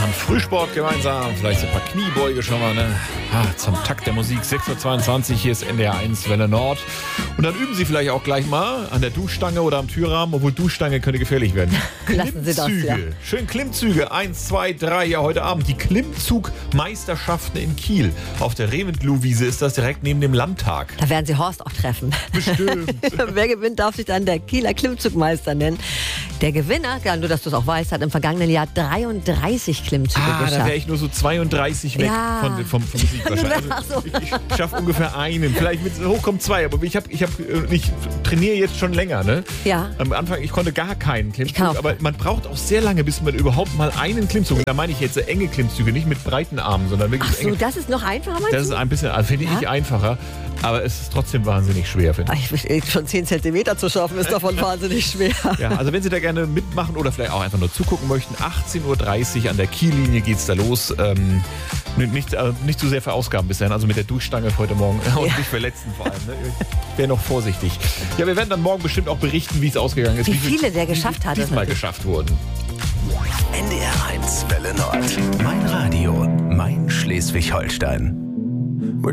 Frühsport gemeinsam, vielleicht so ein paar Kniebeuge schon mal, ne? Zum Takt der Musik, 6.22 Uhr, hier ist NDR 1 Welle Nord. Und dann üben Sie vielleicht auch gleich mal an der Duschstange oder am Türrahmen, obwohl Duschstange könnte gefährlich werden. Lassen Sie das, ja. Schön Klimmzüge, 1, 2, 3, ja heute Abend. Die Klimmzugmeisterschaften in Kiel. Auf der Reventlow-Wiese ist das direkt neben dem Landtag. Da werden Sie Horst auch treffen. Bestimmt. Wer gewinnt, darf sich dann der Kieler Klimmzugmeister nennen. Der Gewinner, ja, nur dass du es auch weißt, hat im vergangenen Jahr 33 Klimmzüge geschafft. Da wäre ich nur so 32 weg vom Musik wahrscheinlich. Also, ich schaffe ungefähr einen, vielleicht mit hochkommt 2, aber ich trainiere jetzt schon länger, ne? Ja. Am Anfang, ich konnte gar keinen Klimmzug, aber man braucht auch sehr lange, bis man überhaupt mal einen Klimmzug, und da meine ich jetzt enge Klimmzüge, nicht mit breiten Armen, sondern wirklich enge. Das ist noch einfacher, meinst du? Das ist ein bisschen, finde ich einfacher, aber es ist trotzdem wahnsinnig schwer, finde ich. Schon 10 Zentimeter zu schaffen, ist davon wahnsinnig schwer. Ja, also wenn Sie da gerne mitmachen oder vielleicht auch einfach nur zugucken möchten, 18.30 Uhr an der Kiellinie geht's da los. Nicht zu sehr verausgaben bis dahin, also mit der Duschstange heute Morgen und nicht verletzen vor allem. Ne? Wäre noch vorsichtig. Ja, wir werden dann morgen bestimmt auch berichten, wie es ausgegangen ist. Wie viele der geschafft hat. Diesmal geschafft wurden. NDR 1 Welle Nord. Mein Radio, mein Schleswig-Holstein.